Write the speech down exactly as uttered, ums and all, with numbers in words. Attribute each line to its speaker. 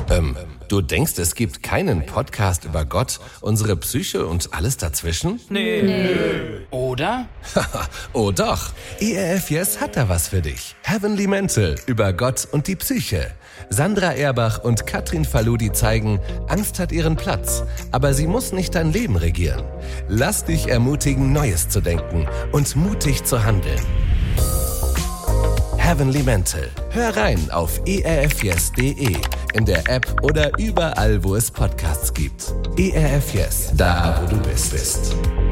Speaker 1: Ähm, du denkst, es gibt keinen Podcast über Gott, unsere Psyche und alles dazwischen?
Speaker 2: Nee. nee. Oder?
Speaker 1: Oh doch, E R F Yes hat da was für dich. Heavenly Mental über Gott und die Psyche. Sandra Erbach und Katrin Faludi zeigen, Angst hat ihren Platz, aber sie muss nicht dein Leben regieren. Lass dich ermutigen, Neues zu denken und mutig zu handeln. Heavenly Mental. Hör rein auf e r f yes punkt d e, in der App oder überall, wo es Podcasts gibt. E R F Yes, da wo du bist. bist.